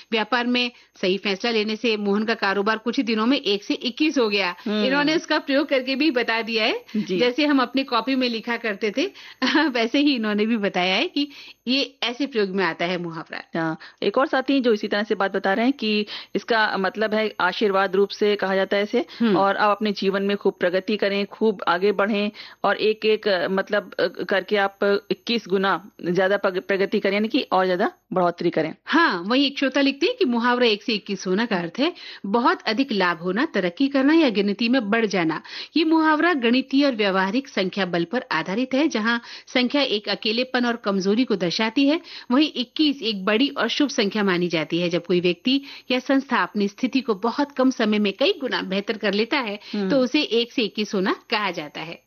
व्यापार में सही फैसला लेने से मोहन का कारोबार कुछ ही दिनों में 1 से 21 हो गया। इन्होंने उसका प्रयोग करके भी बता दिया है। जैसे हम अपनी कॉपी में लिखा करते थे वैसे ही इन्होंने भी बताया है कि ये ऐसे प्रयोग में आता है मुहावरा। हाँ, एक और साथी जो इसी तरह से बात बता रहे हैं कि इसका मतलब है आशीर्वाद रूप से कहा जाता है इसे, और आप अपने जीवन में खूब प्रगति करें, खूब आगे बढ़ें और एक एक मतलब करके आप 21 गुना ज्यादा प्रगति करें, यानी कि और ज्यादा बढ़ोतरी करें। हाँ, वही एक श्रोता लिखते हैं कि मुहावरा 1 से 21 होना का अर्थ है बहुत अधिक लाभ होना, तरक्की करना या गिनती में बढ़ जाना। ये मुहावरा गणितीय और व्यवहारिक संख्या बल पर आधारित है, जहाँ संख्या एक अकेलेपन और कमजोरी को दर्शाती है, वहीं 21 एक बड़ी और शुभ संख्या मानी जाती है। जब कोई व्यक्ति या संस्था अपनी स्थिति को बहुत कम समय में कई गुना बेहतर कर लेता है तो उसे 1 से 21 होना कहा जाता है।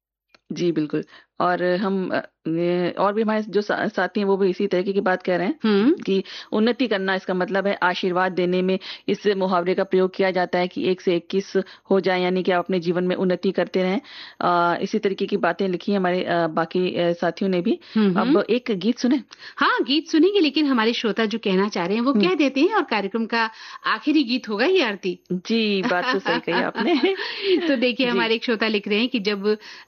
जी बिल्कुल। और हम और भी हमारे जो साथी हैं वो भी इसी तरीके की बात कह रहे हैं कि उन्नति करना इसका मतलब है आशीर्वाद देने में इस मुहावरे का प्रयोग किया जाता है कि 1 से 21 हो जाए, यानी कि आप अपने जीवन में उन्नति करते रहें। इसी तरीके की बातें लिखी है हमारे बाकी साथियों ने भी। अब एक गीत सुने। हाँ, गीत सुनेंगे, लेकिन हमारे श्रोता जो कहना चाह रहे हैं वो कह देते हैं और कार्यक्रम का आखिरी गीत होगा ये आरती। जी, बात तो सही कही आपने। तो देखिए हमारे एक श्रोता लिख रहे हैं कि जब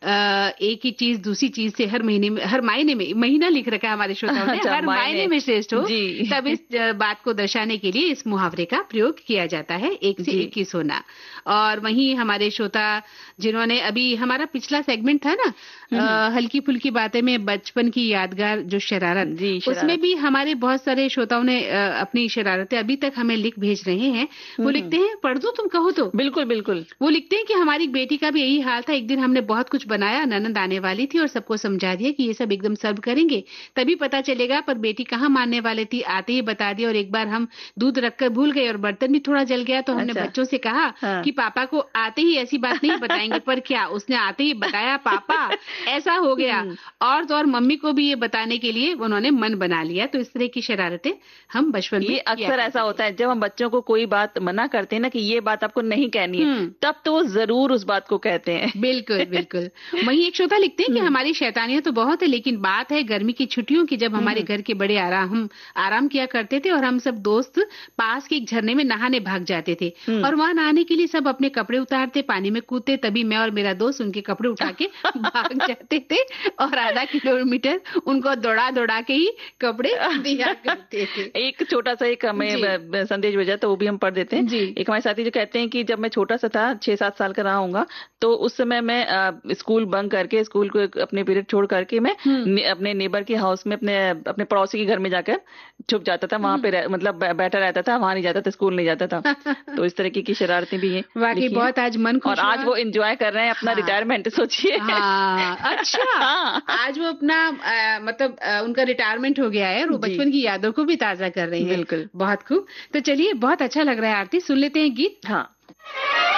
एक ही चीज दूसरी चीज से हर मायने में, महीना लिख रखा है हमारे श्रोताओं ने, हर मायने में श्रेष्ठ हो, तब इस बात को दर्शाने के लिए इस मुहावरे का प्रयोग किया जाता है 1 से 21 होना। और वहीं हमारे श्रोता जिन्होंने अभी हमारा पिछला सेगमेंट था ना हल्की फुल्की बातें में बचपन की यादगार जो शरारत, उसमें भी हमारे बहुत सारे श्रोताओं ने अपनी शरारतें अभी तक हमें लिख भेज रहे हैं। वो लिखते हैं, पढ़ दो तुम कहो तो। बिल्कुल बिल्कुल। वो लिखते हैं कि हमारी बेटी का भी यही हाल था। एक दिन हमने बहुत कुछ बनाया, ननद आने वाली थी और सबको समझा दिया कि ये सब एकदम सर्व करेंगे तभी पता चलेगा, पर बेटी कहाँ मानने वाली थी, आते ही बता दिया। और एक बार हम दूध रखकर भूल गए और बर्तन भी थोड़ा जल गया, तो हमने बच्चों से कहा कि पापा को आते ही ऐसी बात नहीं बताएंगे, पर क्या उसने आते ही बताया, पापा ऐसा हो गया। और तो और मम्मी को भी ये बताने के लिए उन्होंने मन बना लिया। तो इस तरह की शरारतें हम बचपन में, ये अक्सर ऐसा होता है जब हम बच्चों को कोई बात मना करते हैं ना कि ये बात आपको नहीं कहनी है, तब तो वो जरूर उस बात को कहते हैं। बिल्कुल बिल्कुल। वहीं एक श्रोता लिखते हैं कि हमारी शैतानियां तो बहुत है, लेकिन बात है गर्मी की छुट्टियों की, जब हमारे घर के बड़े आराम किया करते थे और हम सब दोस्त पास के एक झरने में नहाने भाग जाते थे। और वहां नहाने के लिए सब अपने कपड़े उतारते, पानी में कूदते, तभी मैं और मेरा दोस्त उनके कपड़े उठा के भाग जाते थे और आधा किलोमीटर उनको दौड़ा दौड़ा के ही कपड़े दिया करते थे। एक छोटा सा एक हमें संदेश भेजा तो वो भी हम पढ़ देते हैं। एक हमारे साथी जो कहते हैं कि जब मैं छोटा सा था, 6-7 साल का रहा हूँगा, तो उस समय मैं स्कूल बंक करके, स्कूल को अपने पीरियड छोड़ करके मैं अपने नेबर के हाउस में, अपने पड़ोसी के घर में जाकर छुप जाता था। वहां पे मतलब बैठा रहता था, वहां नहीं जाता था, स्कूल नहीं जाता था। तो इस तरीके की शरारतें भी हैं। वाकई बहुत आज मन खुश, और आज वो एंजॉय कर रहे हैं अपना रिटायरमेंट, सोचिए। अच्छा, आज वो अपना मतलब उनका रिटायरमेंट हो गया है और वो बचपन की यादों को भी ताजा कर रहे हैं। बिल्कुल, बहुत खूब। तो चलिए, बहुत अच्छा लग रहा है आरती, सुन लेते हैं गीत। हाँ।